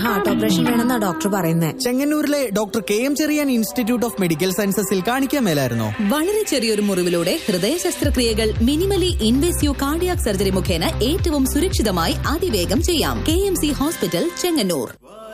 Heart operation വേണമെന്നാ doctor പറയുന്നത്. ചെങ്ങന്നൂരിലെ doctor KM Cherian institute of medical സയൻസസിൽ കാണിക്കാൻ മേലായിരുന്നോ? വളരെ ചെറിയൊരു മുറിവിലൂടെ ഹൃദയ ശസ്ത്രക്രിയകൾ മിനിമലി ഇൻവേസീവ് കാർഡിയാക് സർജറി മുഖേന ഏറ്റവും സുരക്ഷിതമായി അതിവേഗം ചെയ്യാം. KMC hospital, Chengannur.